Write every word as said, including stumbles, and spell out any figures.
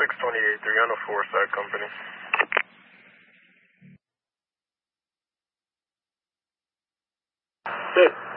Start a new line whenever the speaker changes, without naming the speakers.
six twenty-eight three on the four side company.
Six.